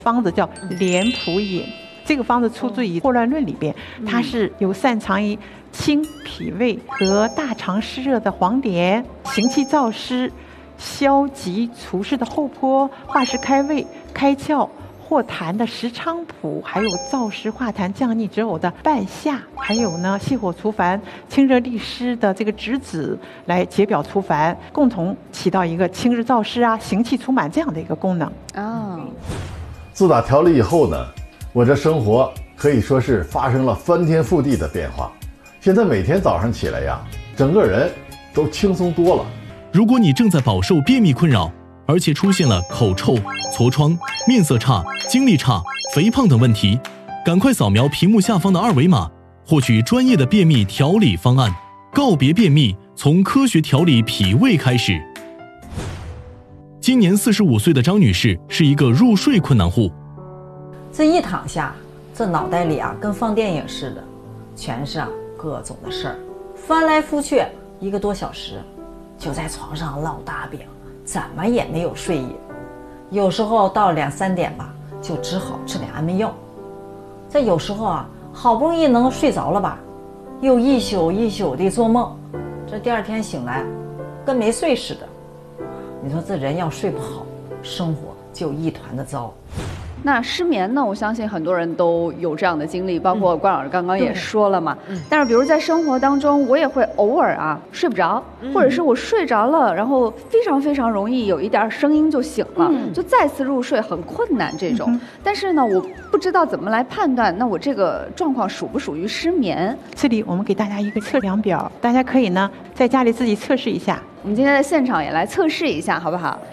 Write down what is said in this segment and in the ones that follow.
方子叫莲普饮，这个方子出自于《霍乱论》里边，它是有擅长于清脾胃和大肠湿热的黄连，行气燥湿、消积除湿的厚朴，化湿开胃、开窍化痰的石菖蒲，还有燥湿化痰降逆止呕的半夏，还有呢泻火除烦、清热利湿的这个栀子来解表除烦，共同起到一个清热燥湿啊、行气除满这样的一个功能。 自打调理以后呢，我这生活可以说是发生了翻天覆地的变化。现在每天早上起来呀，整个人都轻松多了。 如果你正在饱受便秘困扰，而且出现了口臭、痤疮、面色差、精力差、肥胖等问题，赶快扫描屏幕下方的二维码，获取专业的便秘调理方案，告别便秘，从科学调理脾胃开始。今年45岁的张女士是一个入睡困难户。 这一躺下，这脑袋里跟放电影似的，全是各种的事儿，翻来覆去1个多小时，就在床上烙大饼，怎么也没有睡意。有时候到2、3点吧，就只好吃点安眠药。这有时候好不容易能睡着了吧，又一宿一宿的做梦，这第2天醒来，跟没睡似的。你说这人要睡不好，生活就一团的糟。 那失眠呢？我相信很多人都有这样的经历，包括关老师刚刚也说了嘛。但是比如在生活当中，我也会偶尔睡不着，或者是我睡着了，然后非常非常容易有一点声音就醒了，就再次入睡很困难这种。但是呢，我不知道怎么来判断，那我这个状况属不属于失眠？ 这里我们给大家一个测量表，大家可以呢在家里自己测试一下。 我们今天在现场也来测试一下，好不好？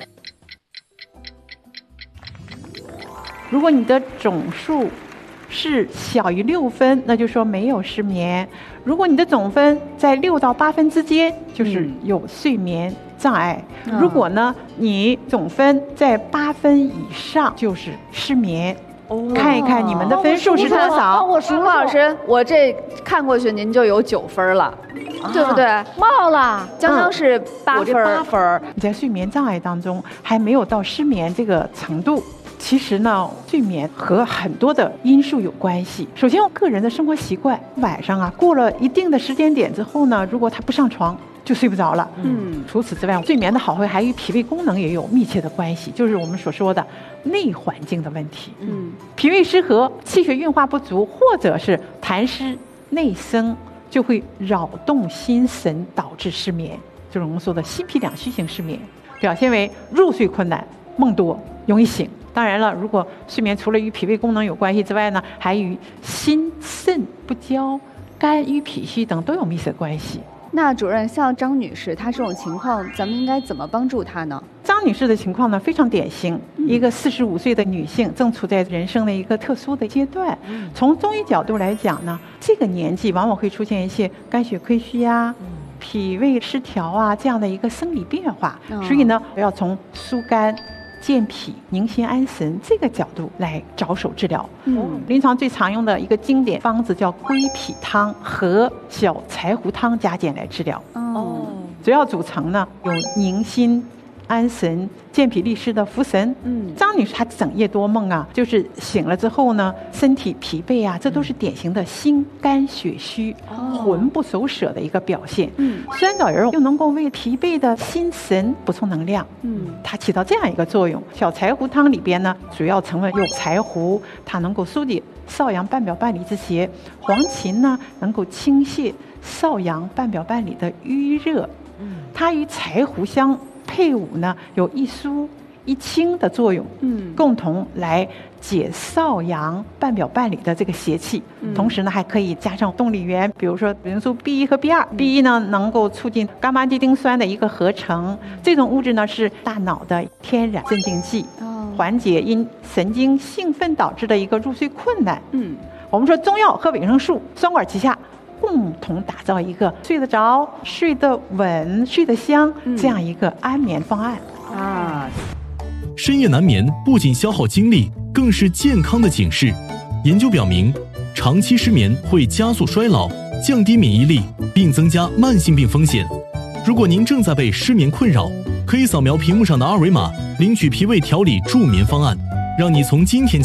如果你的总数是小于6分，那就说没有失眠；如果你的总分在6到8分之间，就是有睡眠障碍；如果呢你总分在8分以上，就是失眠。看一看你们的分数是多少？ 我数老师，我这看过去您就有9分了，对不对？冒了，刚刚是8分。 8分，你在睡眠障碍当中还没有到失眠这个程度。其实呢，睡眠和很多的因素有关系。首先，我个人的生活习惯，晚上过了一定的时间点之后呢，如果他不上床，就睡不着了。除此之外，睡眠的好坏还与脾胃功能也有密切的关系，就是我们所说的内环境的问题。脾胃失和、气血运化不足，或者是痰湿内生，就会扰动心神，导致失眠，就是我们说的心脾两虚型失眠，表现为入睡困难、梦多、容易醒。当然了，如果睡眠除了与脾胃功能有关系之外呢，还与心肾不交、肝郁脾虚等都有密切关系。 那主任，像张女士她这种情况，咱们应该怎么帮助她呢？ 张女士的情况呢非常典型，一个45岁的女性，正处在人生的一个特殊的阶段。从中医角度来讲呢，这个年纪往往会出现一些肝血亏虚脾胃失调这样的一个生理变化，所以呢，要从疏肝、健脾、宁心安神这个角度来着手治疗。临床最常用的一个经典方子叫归脾汤和小柴胡汤加减来治疗。主要组成呢有宁心安神、健脾利湿的茯神。张女士她整夜多梦就是醒了之后呢，身体疲惫这都是典型的心肝血虚、魂不守舍的一个表现。酸枣仁又能够为疲惫的心神补充能量。它起到这样一个作用。小柴胡汤里边呢，主要成分有柴胡，它能够疏解少阳半表半里之邪；黄芩呢，能够清泻少阳半表半里的瘀热。它与柴胡相配伍呢，有一疏一清的作用，共同来解少阳半表半里的这个邪气。同时呢，还可以加上动力源，比如说维生素 B1 和 B2。B1 呢，能够促进伽马地丁酸的一个合成，这种物质呢是大脑的天然镇静剂，缓解因神经兴奋导致的一个入睡困难。我们说中药和维生素双管齐下，共同打造一个睡得着、睡得稳、睡得香这样一个安眠方案。 深夜难眠不仅消耗精力，更是健康的警示。研究表明，长期失眠会加速衰老、降低免疫力，并增加慢性病风险。如果您正在被失眠困扰，可以扫描屏幕上的二维码，领取脾胃调理助眠方案，让你从今天起